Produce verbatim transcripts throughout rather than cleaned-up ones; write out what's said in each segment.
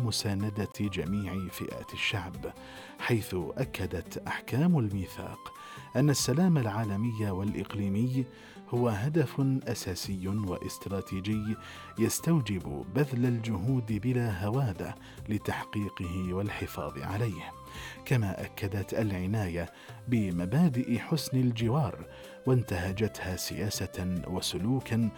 مساندة جميع فئات الشعب، حيث أكدت أحكام الميثاق أن السلام العالمي والإقليمي هو هدف أساسي واستراتيجي يستوجب بذل الجهود بلا هوادة لتحقيقه والحفاظ عليه. كما أكدت العناية بمبادئ حسن الجوار وانتهجتها سياسة وسلوكا،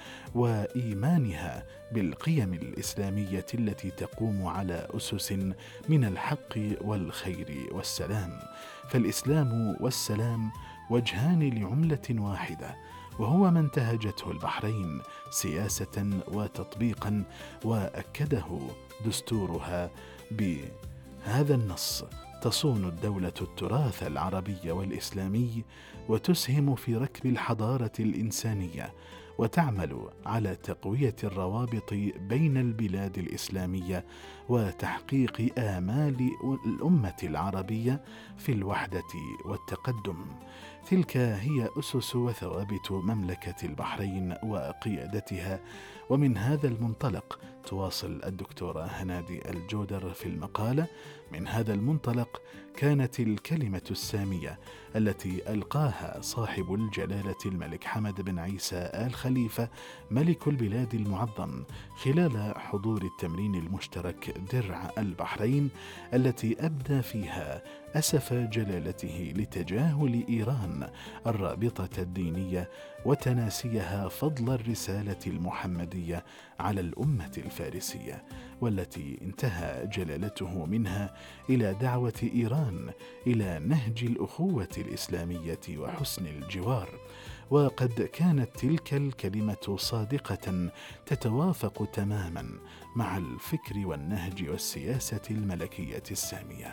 وإيمانها بالقيم الإسلامية التي تقوم على أسس من الحق والخير والسلام. فالإسلام والسلام وجهان لعملة واحدة، وهو ما انتهجته البحرين سياسة وتطبيقا، وأكده دستورها بهذا النص: تصون الدولة التراث العربي والإسلامي، وتسهم في ركب الحضارة الإنسانية، وتعمل على تقوية الروابط بين البلاد الإسلامية وتحقيق آمال الأمة العربية في الوحدة والتقدم. تلك هي أسس وثوابت مملكة البحرين وقيادتها. ومن هذا المنطلق تواصل الدكتورة هنادي الجودر في المقالة: من هذا المنطلق كانت الكلمة السامية التي ألقاها صاحب الجلالة الملك حمد بن عيسى آل خليفة ملك البلاد المعظم خلال حضور التمرين المشترك درع البحرين، التي أبدى فيها أسف جلالته لتجاهل إيران الرابطة الدينية وتناسيها فضل الرسالة المحمدية على الأمة الفارسية، والتي انتهى جلالته منها إلى دعوة إيران إلى نهج الأخوة الإسلامية وحسن الجوار. وقد كانت تلك الكلمة صادقة تتوافق تماما مع الفكر والنهج والسياسة الملكية السامية.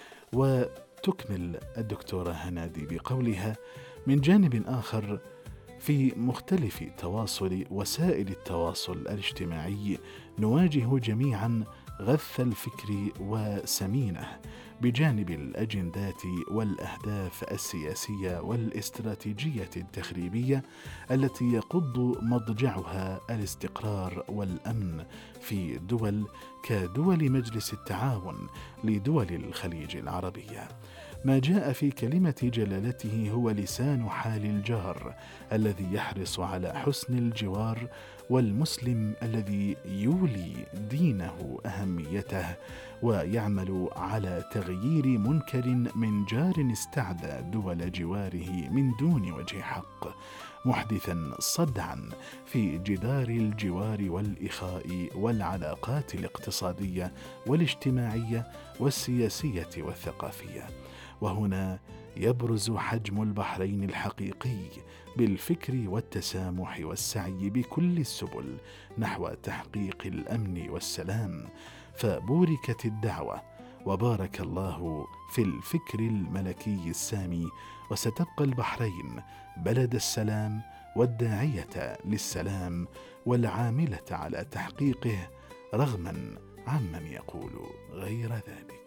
وتكمل الدكتورة هنادي بقولها: من جانب آخر، في مختلف تواصل وسائل التواصل الاجتماعي نواجه جميعا غث الفكر وسمينه، بجانب الأجندات والأهداف السياسية والاستراتيجية التخريبية التي يقض مضجعها الاستقرار والأمن في دول كدول مجلس التعاون لدول الخليج العربية. ما جاء في كلمة جلالته هو لسان حال الجار الذي يحرص على حسن الجوار، والمسلم الذي يولي دينه أهميته ويعمل على تغيير منكر من جار استعدى دول جواره من دون وجه حق، محدثا صدعا في جدار الجوار والإخاء والعلاقات الاقتصادية والاجتماعية والسياسية والثقافية. وهنا يبرز حجم البحرين الحقيقي بالفكر والتسامح والسعي بكل السبل نحو تحقيق الأمن والسلام. فبوركت الدعوة وبارك الله في الفكر الملكي السامي، وستبقى البحرين بلد السلام والداعية للسلام والعاملة على تحقيقه رغما عمن يقول غير ذلك.